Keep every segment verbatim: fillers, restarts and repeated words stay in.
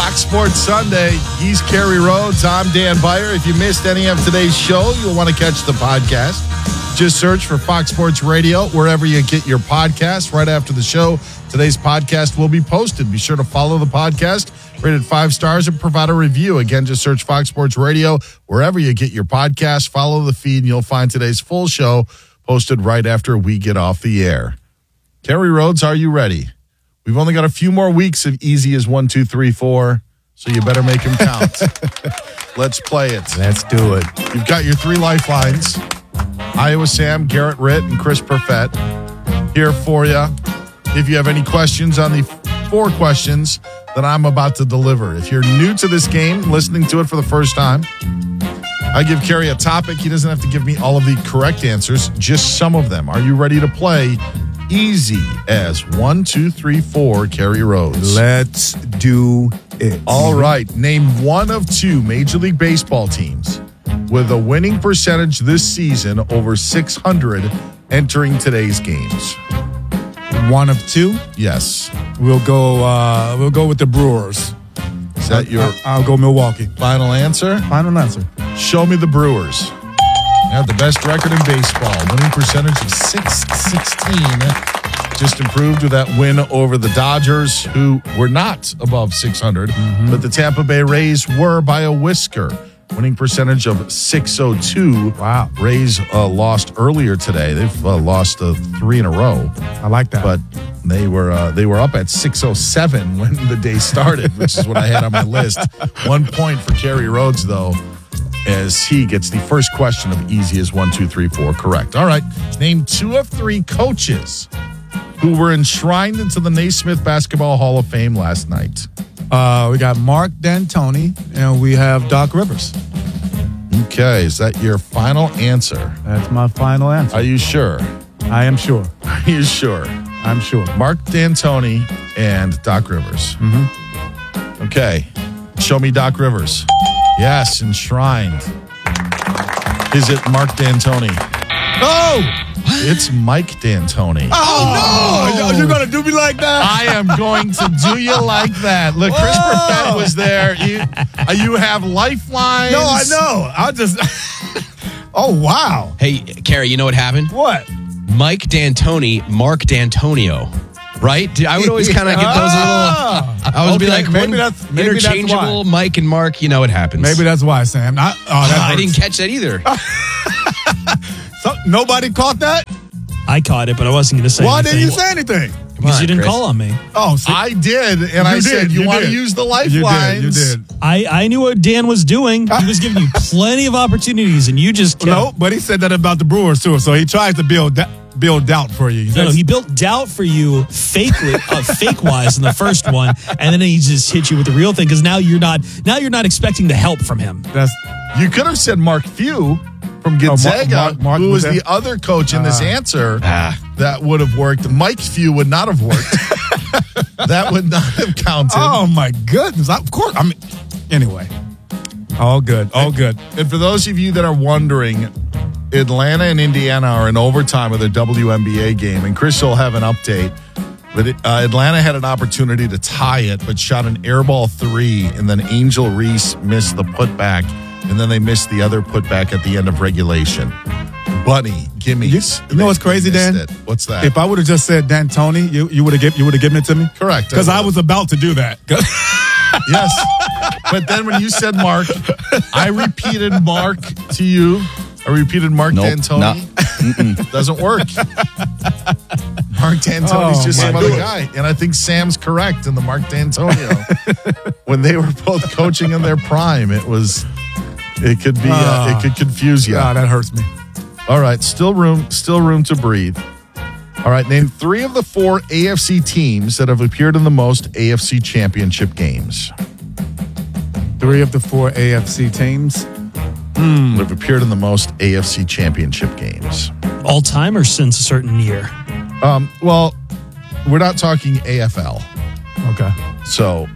Fox Sports Sunday. He's Kerry Rhodes. I'm Dan Beyer. If you missed any of today's show, you'll want to catch the podcast. Just search for Fox Sports Radio wherever you get your podcasts. Right after the show, today's podcast will be posted. Be sure to follow the podcast, rate it five stars, and provide a review. Again, just search Fox Sports Radio wherever you get your podcasts. Follow the feed, and you'll find today's full show posted right after we get off the air. Kerry Rhodes, are you ready? We've only got a few more weeks of easy as one, two, three, four, so you better make them count. Let's play it. Let's do it. You've got your three lifelines. Iowa Sam, Garrett Ritt, and Chris Perfett here for you. If you have any questions on the four questions that I'm about to deliver. If you're new to this game, listening to it for the first time, I give Kerry a topic. He doesn't have to give me all of the correct answers, just some of them. Are you ready to play easy as one, two, three, four, Kerry Rhodes? Let's do it. All right. Name one of two Major League Baseball teams with a winning percentage this season over six hundred entering today's games. One of two? Yes. We'll go uh, We'll go with the Brewers. Is that your I'll, I'll go Milwaukee. final answer? Final answer. Show me the Brewers. They have the best record in baseball. Winning percentage of six sixteen. Just improved with that win over the Dodgers, who were not above six hundred. Mm-hmm. But the Tampa Bay Rays were by a whisker. Winning percentage of six oh two. Wow. Rays uh, lost earlier today. They've uh, lost uh, three in a row. I like that. But they were uh, they were up at six oh seven when the day started, which is what I had on my list. One point for Kerry Rhodes, though, as he gets the first question of easy as one, two, three, four correct. All right. Name two of three coaches who were enshrined into the Naismith Basketball Hall of Fame last night. Uh, we got Mark D'Antoni, and we have Doc Rivers. Okay. Is that your final answer? That's my final answer. Are you sure? I am sure. Are you sure? I'm sure. Mark D'Antoni and Doc Rivers. Mm-hmm. Okay. Show me Doc Rivers. Yes, enshrined. Is it Mark D'Antoni? Oh! It's Mike D'Antoni. Oh, no! You're going to do me like that? I am going to do you like that. Look, Chris Perfett was there. You, uh, you have lifelines. No, I know. I'll just... Oh, wow. Hey, Kerry, you know what happened? What? Mike D'Antoni, Mark D'Antonio. Right? I would always kind of get those Ah. little... I would Okay, be like, maybe one that's- maybe that's interchangeable why. Mike and Mark, you know what happens. Maybe that's why, Sam. Not, oh, that I hurts. didn't catch that either. So, nobody caught that? I caught it, but I wasn't going to say Why anything. didn't you say anything? Because on, you didn't Chris. call on me. Oh, see, I did, and You I did, said, you, you want to did. use the you lifelines? did. You did. I, I knew what Dan was doing. He was giving you plenty of opportunities, and you just kept, No, but he said that about the Brewers, too. So he tries to build da- build doubt for you. No, no, he built doubt for you fakely, uh, fake wise in the first one, and then he just hit you with the real thing because now you're not now you're not expecting the help from him. That's You could have said Mark Few from Gonzaga, Mark- Mark- Mark who was was the there? other coach in this Ah. answer. Ah. That would have worked. Mike Few would not have worked. That would not have counted. oh my goodness. I, of course. I mean, anyway, all good, all good. And for those of you that are wondering, Atlanta and Indiana are in overtime of their W N B A game, and Chris will have an update. But it, uh, Atlanta had an opportunity to tie it, but shot an airball three, and then Angel Reese missed the putback, and then they missed the other putback at the end of regulation. Bunny, gimmies. You, you know what's crazy, They Dan? missed it. What's that? If I would have just said D'Antoni, you you would have given you would have given it to me. Correct. Because I would've. was about to do that. Yes. But then when you said Mark, I repeated Mark to you. I repeated Mark Nope, D'Antoni. nah. Doesn't work. Mark D'Antoni's Oh, just some my other goodness. guy. And I think Sam's correct in the Mark D'Antonio. When they were both coaching in their prime, it was, it could be, uh, Ah. it could confuse you. God, that hurts me. All right, still room, still room to breathe. All right, name three of the four A F C teams that have appeared in the most A F C championship games. Three of the four A F C teams. That have appeared in the most A F C championship games. All time or since a certain year? Um, well, we're not talking A F L, Okay. so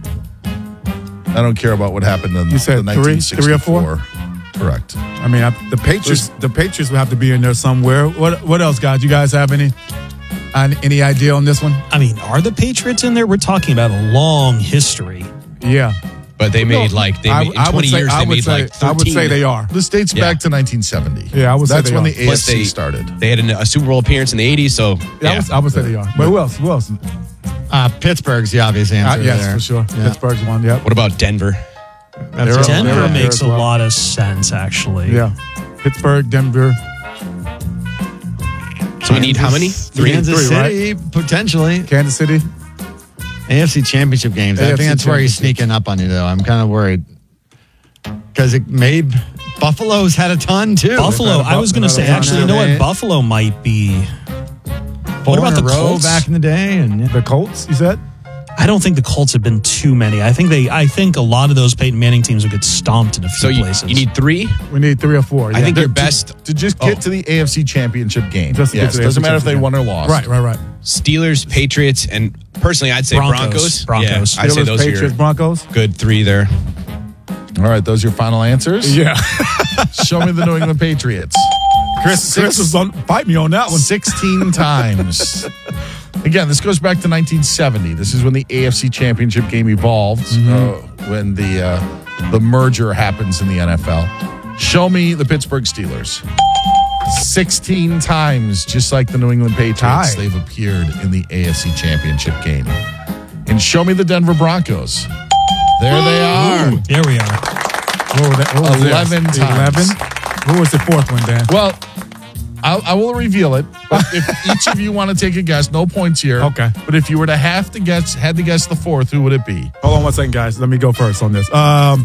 I don't care about what happened in You said the three? nineteen Three or four? sixty-four. Correct. I mean, I, the Patriots. The Patriots will have to be in there somewhere. What What else, guys? You guys have any uh, any idea on this one? I mean, are the Patriots in there? We're talking about a long history. Yeah. but they made like they I- made, in I would twenty say- years I they would made say- like thirteen. I would say they are. This dates Yeah. back to nineteen seventy. Yeah, I would say That's they when are. the A F Plus C they started. They had an, a Super Bowl appearance in the eighties, so Yeah, yeah. I, would, I would say they are. But who else? Who else? Uh, Pittsburgh's the obvious Uh, answer yes, there. for sure. Yeah. Pittsburgh's one. Yep. What about Denver? That's They're- it. Denver they're makes there a as well. lot of sense, actually. Yeah. Pittsburgh, Denver. So we need how many? Three. Kansas Three, right? City, potentially. Kansas City. A F C Championship games. I A F C think that's where he's Championship. sneaking up on you, though. I'm kind of worried. Because it made Buffalo's had a ton, too. Buffalo, I was going to say, Another actually, you know one. what? Buffalo might be. Four What about in a the row Colts? back in the day? And yeah. The Colts, you said? I don't think the Colts have been too many. I think they. I think a lot of those Peyton Manning teams would get stomped in a few So you, places. you need three. We need three or four. I yeah. think your To- best to just get Oh. to the A F C Championship game. Just to get yes, to the doesn't A F C matter if they Championship won or lost. Right, right, right. Steelers, Patriots, and personally, I'd say Broncos. Broncos. Broncos. Yeah, I'd say Steelers, those are Patriots, your Broncos. good three there. All right, those are your final answers. Yeah. Show me the New England Patriots. Chris, Chris was on, fight me on that one. sixteen times. Again, this goes back to nineteen seventy. This is when the A F C Championship game evolved, uh, when the uh, the merger happens in the N F L. Show me the Pittsburgh Steelers. sixteen times, just like the New England Patriots, Tie. they've appeared in the A F C Championship game. And show me the Denver Broncos. There they are. There we are. What was that? What was eleven this? times. eleven? What was the fourth one, Dan? Well, I'll, I will reveal it. But if each of you want to take a guess, no points here. Okay. But if you were to have to guess, had to guess the fourth, who would it be? Hold on one second, guys. Let me go first on this. Um,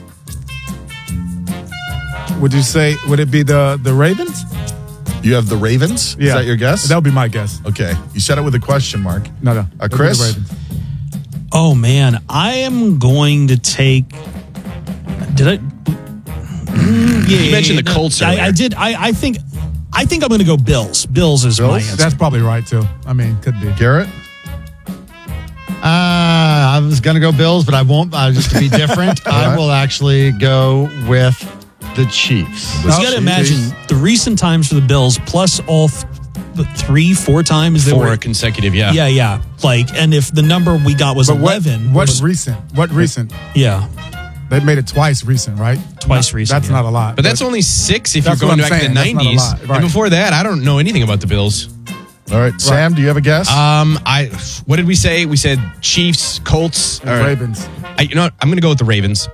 would you say, would it be the, the Ravens? You have the Ravens? Is that your guess? That would be my guess. Okay. You said it with a question mark. No, no. Uh, It'd be Chris? the Ravens. Oh man, I am going to take. Did I? Mm, yeah, You mentioned the no, Colts I, earlier. I did. I, I think. I think I'm going to go Bills. Bills is my Bills? answer. That's probably right, too. I mean, could be. Garrett? Uh, I was going to go Bills, but I won't. Uh, just to be different, I right. will actually go with the Chiefs. You got to imagine the recent times for the Bills, plus all th- the three, four times they Four were. consecutive, yeah. Yeah, yeah. Like, and if the number we got was But what, eleven, what was- recent? What recent? yeah, They made it twice recent, right? Twice Not- recent, That's yeah. not a lot. But that's only six if That's you're going what I'm back to the saying. That's not a nineties. lot, right. And before that, I don't know anything about the Bills. All right. Sam, do you have a guess? Um, I what did we say? We said Chiefs, Colts, And or- Ravens. I, you know what? I'm going to go with the Ravens.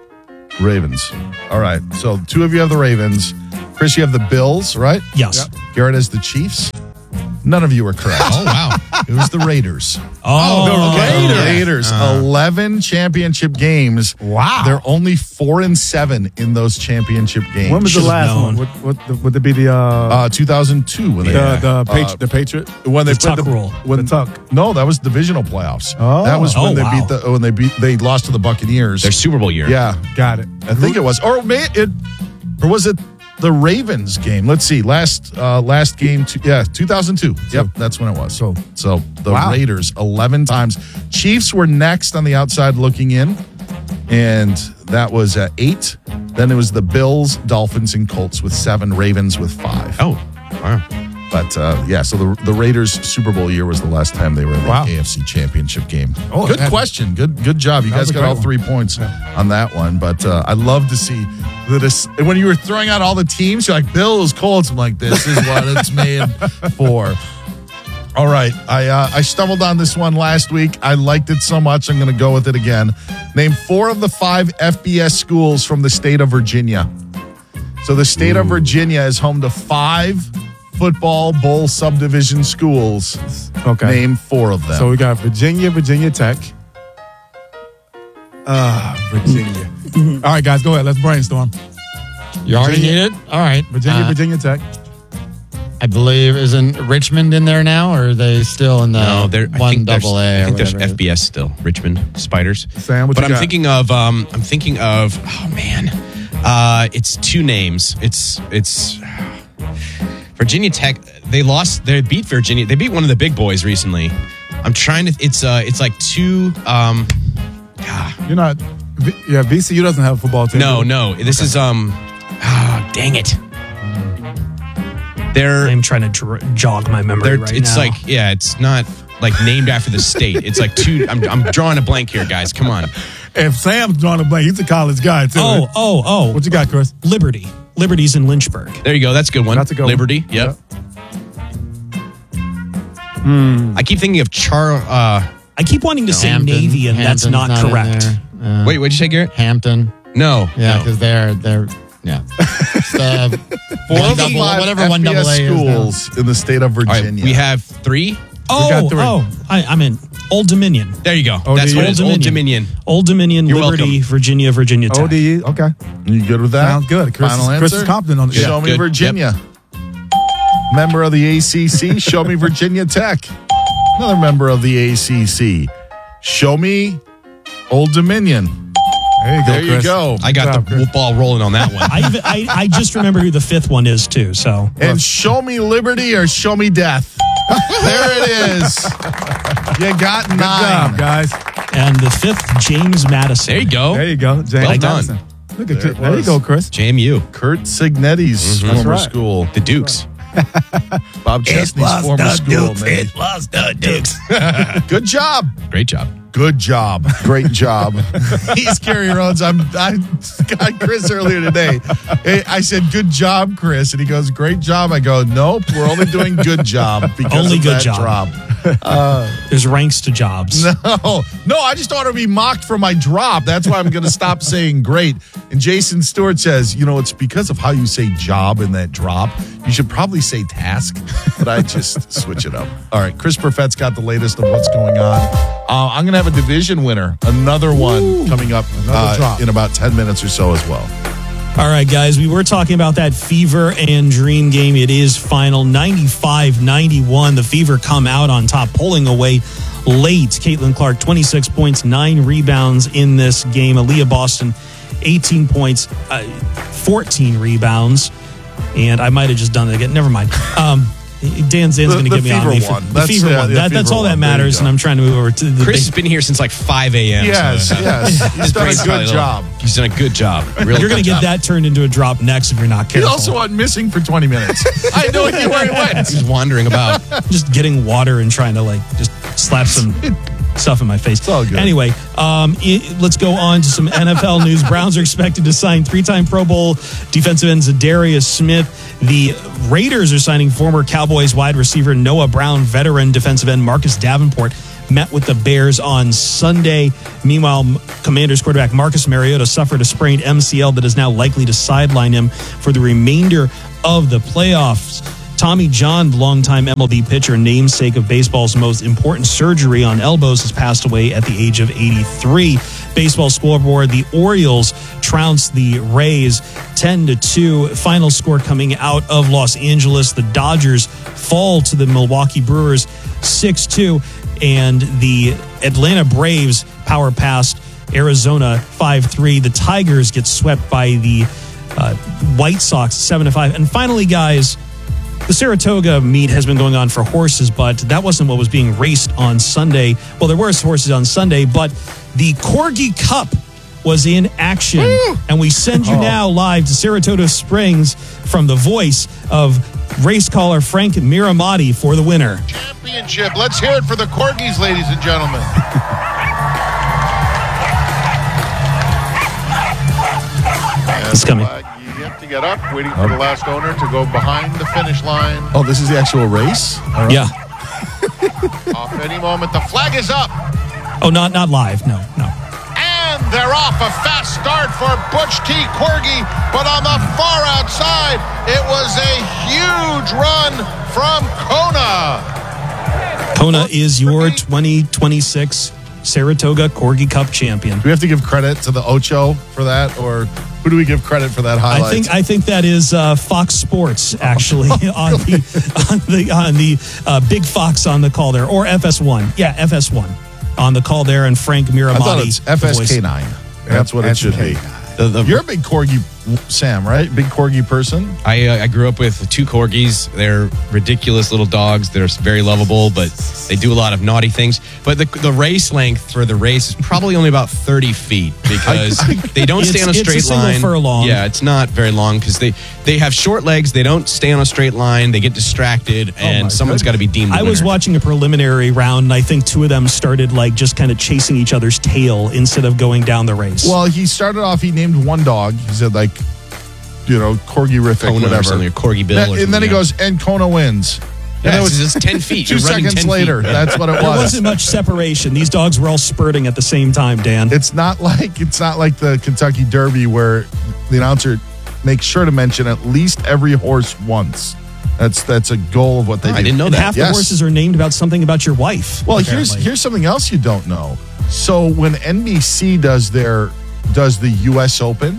Ravens. All right. So two of you have the Ravens. Chris, you have the Bills, right? yes. Garrett has the Chiefs. None of you are correct. Oh wow! It was the Raiders. Oh, the The Raiders. Raiders. eleven championship games. Wow. They're only four and seven in those championship games. When was the Should've last known. one? Would, would, the, would it be the uh, Uh, two thousand two when they the the, uh, Patri- the Patriot? when they The played Tuck the rule. when The Tuck. No, that was divisional playoffs. Oh. That was when Oh, they wow. beat the when they beat they lost to the Buccaneers. Their Super Bowl year. yeah, Got it. I think it was. Or may it or was it the Ravens game? Let's see. Last uh, last game two, yeah, two thousand two. Yep, that's when it was. So so the Wow. Raiders eleven times. Chiefs were next on the outside looking in. And that was uh, eight. Then it was the Bills, Dolphins, and Colts with seven. Ravens with five. Oh, wow. But uh, yeah, so the the Raiders Super Bowl year was the last time they were in the Wow. A F C Championship game. Oh, good that- question. Good good job. You That was guys a got great all one. three points on that one. But uh, I love to see that it's, when you were throwing out all the teams, you're like Bills, Colts. I'm like, this is what it's made for. All right, I uh, I stumbled on this one last week. I liked it so much, I'm going to go with it again. Name four of the five F B S schools from the state of Virginia. So the state of Virginia is home to five football bowl subdivision schools. Okay. Name four of them. So we got Virginia, Virginia Tech. Ah, Virginia. All right, guys, go ahead. Let's brainstorm. You already Virginia- need it? All right. Virginia, Uh, Virginia Tech. I believe, isn't Richmond in there now, or are they still in the No, they're I one think there's- double A? I or think there's whatever it is? F B S still. Richmond Spiders. Sam, what but you I'm got? thinking of. Um, I'm thinking of. Oh man, uh, it's two names. It's it's Virginia Tech. They lost. They beat Virginia. They beat one of the big boys recently. I'm trying to. It's uh. It's like two. Um. You're not. V- Yeah, V C U doesn't have a football team. No, no. This is um. Ah, dang it. They're I'm trying to dr- jog my memory They're, right it's now. like, yeah, it's not like named after the state. It's like two. I'm, I'm drawing a blank here, guys. Come on. If Sam's drawing a blank, he's a college guy too. Oh, oh, oh. What you got, Chris? Liberty. Liberty's in Lynchburg. There you go. That's a good one. That's a good one. Liberty. Yep. I keep thinking of Char. Uh, I keep wanting to say Hampton. Navy, and that's Hampton's not in correct. there. Uh, wait, what did you say, Garrett? Hampton. No. Yeah, no. because they're they're yeah. It's, uh, Four one of the double, five whatever one F B double S A is now. schools in the state of All right, Virginia. we have three. Oh, got three. oh, I, I'm in Old Dominion. There you go. Oh, That's do what you? it is. Old Dominion. Old Dominion, You're Liberty, welcome. Virginia, Virginia Tech. O D E. Okay. You good with that? Sounds good. Chris, Final is, Chris answer? is confident on the Show yeah. me good. Virginia. Member of the A C C. Show me Virginia Tech. Another member of the A C C. Show me Old Dominion. There you go, There you Chris. go. I got job, the Chris. ball rolling on that one. I, even- I I just remember who the fifth one is too. So And show me liberty or show me death. There it is. You got Good nine. job, guys. and the fifth James Madison. There you go. There you go. James Well done. Madison. Look at There you. it There you was. go, Chris. J M U. Kurt Signetti's former right. school. The Dukes. Bob Chesney's former school. man. was the Dukes. Good job. Great job. Good job. Great job. He's Kerry Rhodes. I'm, I got Chris earlier today. Hey, I said, good job, Chris. And he goes, great job. I go, nope, we're only doing good job because Only of good that job. drop. There's ranks to jobs. No, no, I just don't want to be mocked for my drop. That's why I'm going to stop saying great. And Jason Stewart says, you know, it's because of how you say job in that drop. You should probably say task, but I just switch it up. All right, Chris Perfett's got the latest of what's going on. Uh, I'm going to have a division winner, another one Ooh, coming up uh, drop. in about ten minutes or so as well. All right, guys, we were talking about that Fever and Dream game. It is final ninety-five ninety-one. The Fever come out on top, pulling away late. Caitlin Clark, twenty-six points, nine rebounds in this game. Aaliyah Boston, eighteen points, uh, fourteen rebounds. And I might have just done it again. Never mind. Um, Dan Zan's The- going to the give me on Fever the, one. the That's- Fever yeah, one. the That, that's Fever all one. that There you matters. go. And I'm trying to move over to the Chris big- has been here since like five a.m. Yes, so, yes. He's his done a brain's probably good little- job. He's done a good job. Really You're going good to get job. that turned into a drop next if you're not He careful. also went missing for twenty minutes. I had no idea where he went. He's wandering about. just getting water and trying to like just slap some stuff in my face. It's all good. Anyway, um, i- let's go on to some N F L news. Browns are expected to sign three-time Pro Bowl defensive end Zadarius Smith. The Raiders are signing former Cowboys wide receiver Noah Brown. Veteran defensive end Marcus Davenport met with the Bears on Sunday. Meanwhile, Commanders quarterback Marcus Mariota suffered a sprained M C L that is now likely to sideline him for the remainder of the playoffs. Tommy John, the longtime M L B pitcher, namesake of baseball's most important surgery on elbows, has passed away at the age of eighty-three. Baseball scoreboard, the Orioles trounced the Rays ten to two. Final score coming out of Los Angeles. The Dodgers fall to the Milwaukee Brewers six two. And the Atlanta Braves power past Arizona five three. The Tigers get swept by the uh, White Sox seven to five. And finally, guys, the Saratoga meet has been going on for horses, but that wasn't what was being raced on Sunday. Well, there were horses on Sunday, but the Corgi Cup was in action. Woo! And we send you Oh. now live to Saratoga Springs from the voice of race caller Frank Miramati for the winner. Championship. Let's hear it for the Corgis, ladies and gentlemen. It's coming. Uh, you have to get up, waiting for the last owner to go behind the finish line. Oh, this is the actual race? All right. Yeah. Off any moment. The flag is up, Oh, not not live. No, no. and they're off. A fast start for Butch T. Corgi, but on the far outside, it was a huge run from Kona. Kona is your twenty twenty-six Saratoga Corgi Cup champion. Do we have to give credit to the Ocho for that, or who do we give credit for that highlight? I think I think that is uh, Fox Sports actually on the on the on the uh, Big Fox on the call there, or F S one. Yeah, F S one on the call there, and Frank Miramati. I thought it's the F S voice. K nine. That's what it should be. The, the, You're a big Corgi Sam, right? Big corgi person. I uh, I grew up with two corgis. They're ridiculous little dogs. They're very lovable, but they do a lot of naughty things. But the the race length for the race is probably only about thirty feet because they don't stay It's- on a it's a straight single line. furlong. Yeah, it's not very long because they, they have short legs. They don't stay on a straight line. They get distracted, and someone's got to be deemed the I was winner. watching a preliminary round, and I think two of them started like just kind of chasing each other's tail instead of going down the race. Well, he started off, he named one dog. He said, like, you know, corgi-rific, Kona or whatever. something, or Corgi Bill or That- and then he something, yeah. goes, and Kona wins. Yeah, And it it's was just ten feet. two You're running seconds ten later. feet. That's what it there was. wasn't much separation. These dogs were all spurting at the same time, Dan. It's not like it's not like the Kentucky Derby where the announcer makes sure to mention at least every horse once. That's that's a goal of what they do. I didn't know and that. half Yes. the horses are named about something about your wife. Well, apparently. here's here's something else you don't know. So when N B C does their does the U S Open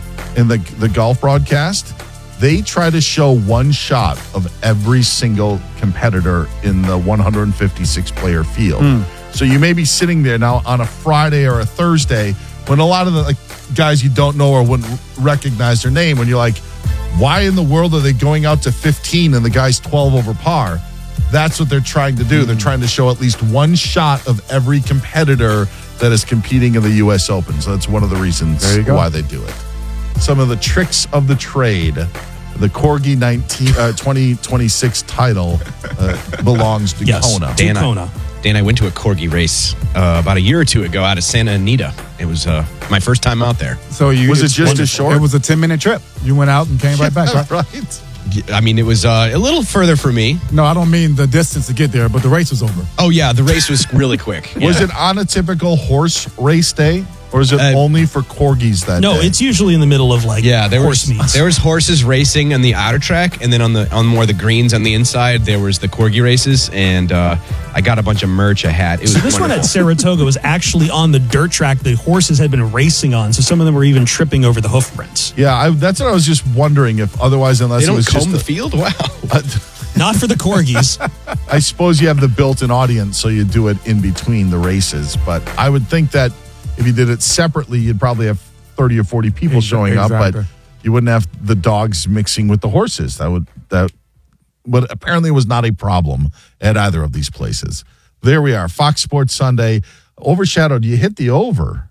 in the the golf broadcast, they try to show one shot of every single competitor in the one hundred fifty-six player field. So you may be sitting there now on a Friday or a Thursday when a lot of the like, guys you don't know or wouldn't recognize their name, when you're like, why in the world are they going out to fifteen and the guy's twelve over par? That's what they're trying to do. They're trying to show at least one shot of every competitor that is competing in the U S Open. So that's one of the reasons There you go. why they do it. Some of the tricks of the trade. The Corgi nineteen, uh, twenty twenty-six title uh, belongs to Yes. Kona. Dan- Dan, Kona. I, Dan, I went to a corgi race uh, about a year or two ago out of Santa Anita. It was uh, my first time out there. So you Was it it's just wonderful. as short? It was a ten minute trip. You went out and came right back. Right? Right? I mean, it was uh, a little further for me. No, I don't mean the distance to get there, but the race was over. Oh, yeah, the race was really quick. Was Yeah. it on a typical horse race day? Or is it Uh, only for corgis that no, day? it's usually in the middle of like Yeah, there horse was meets. there was horses racing on the outer track, and then on the on more the greens on the inside, there was the corgi races, and uh, I got a bunch of merch. I had. It was So this one wonderful. at Saratoga was actually on the dirt track the horses had been racing on. So some of them were even tripping over the hoof prints. Yeah, I, that's what I was just wondering if otherwise, unless They it don't was comb just the a- field. Wow. Not for the corgis. I suppose you have the built-in audience, so you do it in between the races. But I would think that if you did it separately, you'd probably have thirty or forty people Ex- showing up, but exactly. you wouldn't have the dogs mixing with the horses. That would that, but apparently was not a problem at either of these places. There we are, Fox Sports Sunday, overshadowed. You hit the over,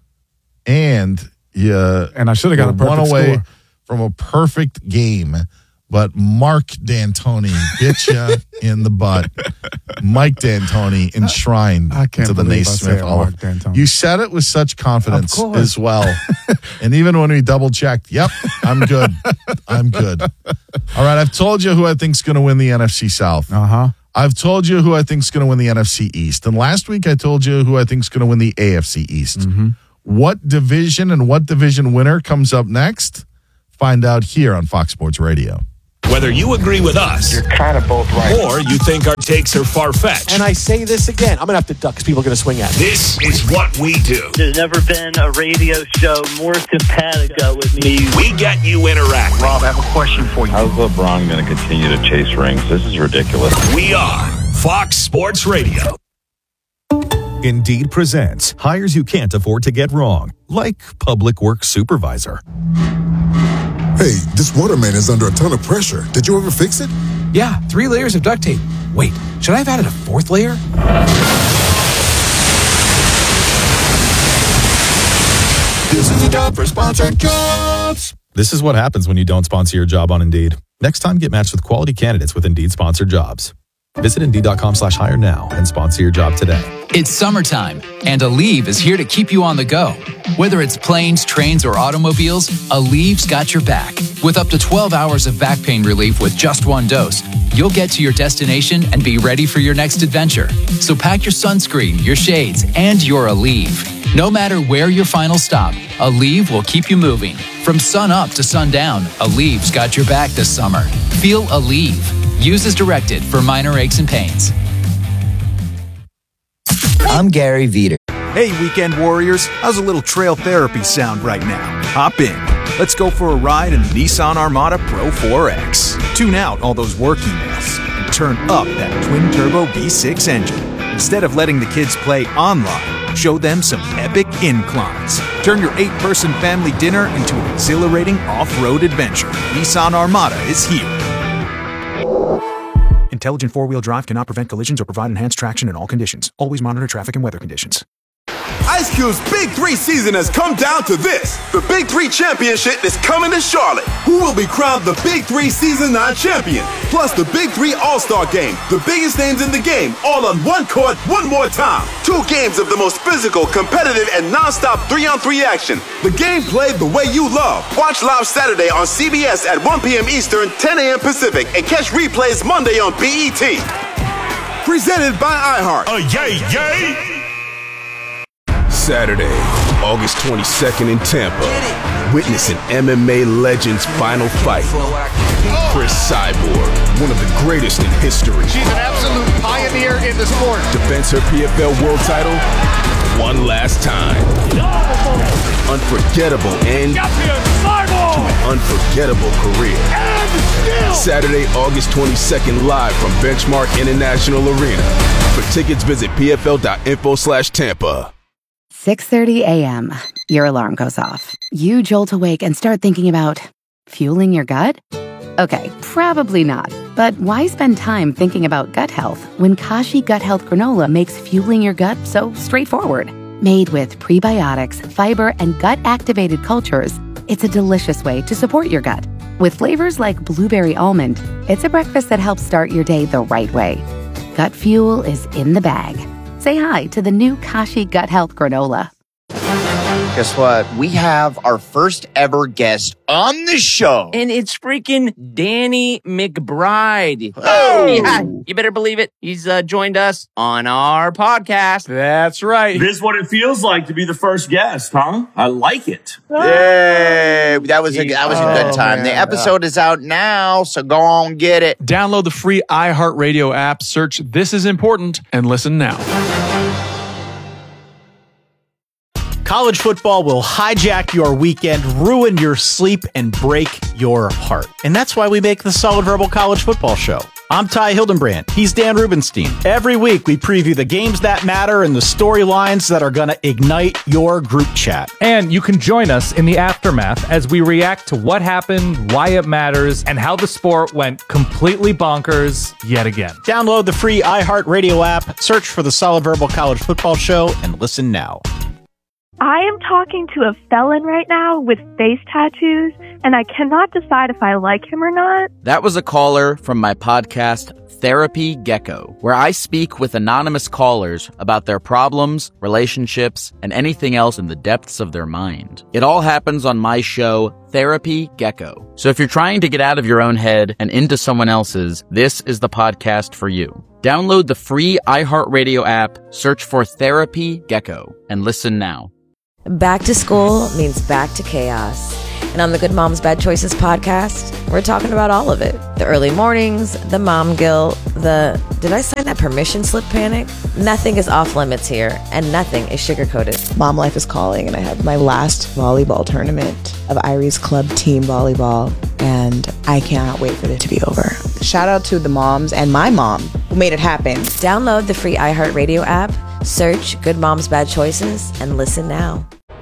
and you And I should have got a were one perfect away score. from a perfect game. But Mark D'Antoni bit you in the butt. Mike D'Antoni enshrined I can't to the believe I Naismith said Hall Mark of D'Antoni. You said it with such confidence Of course. as well. And even when we double checked, yep, I'm good. I'm good. All right, I've told you who I think's going to win the N F C South. Uh huh. I've told you who I think's going to win the N F C East. And last week I told you who I think's going to win the A F C East. Mm-hmm. What division and what division winner comes up next? Find out here on Fox Sports Radio. Whether you agree with us You're kind of both right. or you think our takes are far-fetched, And I say this again, I'm going to have to duck because people are going to swing at me. this is what we do. There's never been a radio show more simpatico with me. We get you interacting. Rob, I have a question for you. How's LeBron going to continue to chase rings? This is ridiculous. We are Fox Sports Radio. Indeed presents hires you can't afford to get wrong, like public works supervisor. Hey, this waterman is under a ton of pressure. Did you ever fix it? Yeah, three layers of duct tape. Wait, should I have added a fourth layer? This is a job for sponsored jobs. This is what happens when you don't sponsor your job on Indeed. Next time, get matched with quality candidates with Indeed sponsored jobs. Visit Indeed.com slash hire now and sponsor your job today. It's summertime, and Aleve is here to keep you on the go. Whether it's planes, trains, or automobiles, Aleve's got your back. With up to twelve hours of back pain relief with just one dose, you'll get to your destination and be ready for your next adventure. So pack your sunscreen, your shades, and your Aleve. No matter where your final stop, Aleve will keep you moving. From sun up to sundown, Aleve's got your back this summer. Feel Aleve. Use as directed for minor aches and pains. I'm Gary Veter. Hey, weekend warriors, how's a little trail therapy sound right now? Hop in. Let's go for a ride in the Nissan Armada Pro four X. Tune out all those work emails and turn up that twin-turbo V six engine. Instead of letting the kids play online, show them some epic inclines. Turn your eight-person family dinner into an exhilarating off-road adventure. Nissan Armada is here. Intelligent four-wheel drive cannot prevent collisions or provide enhanced traction in all conditions. Always monitor traffic and weather conditions. Ice Cube's Big Three season has come down to this. The Big Three Championship is coming to Charlotte. Who will be crowned the Big Three Season nine champion? Plus the Big Three All-Star Game. The biggest names in the game, all on one court, one more time. Two games of the most physical, competitive, and non-stop three-on-three action. The game played the way you love. Watch live Saturday on C B S at one p.m. Eastern, ten a.m. Pacific, and catch replays Monday on B E T. Presented by iHeart. Oh, yay, yay! Saturday, August twenty-second in Tampa. Witness an M M A legend's final fight. Chris Cyborg, one of the greatest in history. She's an absolute pioneer in the sport. Defends her P F L world title one last time. Unforgettable end to an unforgettable career. Saturday, August twenty-second, live from Benchmark International Arena. For tickets, visit pfl.info slash Tampa. six thirty a.m. Your alarm goes off. You jolt awake and start thinking about fueling your gut? Okay, probably not. But why spend time thinking about gut health when Kashi Gut Health Granola makes fueling your gut so straightforward? Made with prebiotics, fiber, and gut-activated cultures, it's a delicious way to support your gut. With flavors like blueberry almond, it's a breakfast that helps start your day the right way. Gut fuel is in the bag. Say hi to the new Kashi Gut Health Granola. Guess what? We have our first ever guest on the show. And it's freaking Danny McBride. Oh! Yeah, you better believe it. He's uh, joined us on our podcast. That's right. This is what it feels like to be the first guest, huh? I like it. Yay! That was a, that was a good time. Oh, the man. episode is out now, so go on, get it. Download the free iHeartRadio app, search This Is Important, and listen now. College football will hijack your weekend, ruin your sleep, and break your heart. And that's why we make the Solid Verbal College Football Show. I'm Ty Hildenbrand. He's Dan Rubenstein. Every week, we preview the games that matter and the storylines that are going to ignite your group chat. And you can join us in the aftermath as we react to what happened, why it matters, and how the sport went completely bonkers yet again. Download the free iHeartRadio app, search for the Solid Verbal College Football Show, and listen now. I am talking to a felon right now with face tattoos, and I cannot decide if I like him or not. That was a caller from my podcast, Therapy Gecko, where I speak with anonymous callers about their problems, relationships, and anything else in the depths of their mind. It all happens on my show, Therapy Gecko. So if you're trying to get out of your own head and into someone else's, this is the podcast for you. Download the free iHeartRadio app, search for Therapy Gecko, and listen now. Back to school means back to chaos. And on the Good Moms Bad Choices podcast, we're talking about all of it. The early mornings, the mom guilt, the did I sign that permission slip panic? Nothing is off limits here, and nothing is sugarcoated. Mom life is calling, and I have my last volleyball tournament of Irie's club team volleyball, and I cannot wait for it to be over. Shout out to the moms and my mom who made it happen. Download the free iHeartRadio app, search Good Moms Bad Choices, and listen now.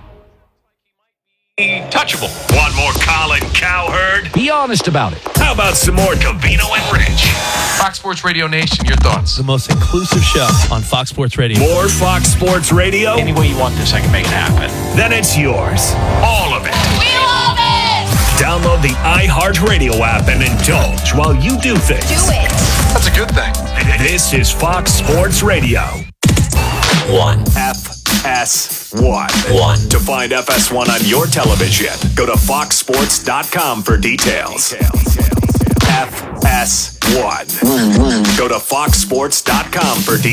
Touchable. Want more Colin Cowherd? Be honest about it. How about some more Covino and Rich? Fox Sports Radio Nation, your thoughts? The most inclusive show on Fox Sports Radio. More Fox Sports Radio? Any way you want this, I can make it happen. Then it's yours. All of it. We love it! Download the iHeartRadio app and indulge while you do things. Do it. That's a good thing. This is Fox Sports Radio. One. F S one. One. To find F S one on your television, go to fox sports dot com for details. F S one. Go to fox sports dot com for details.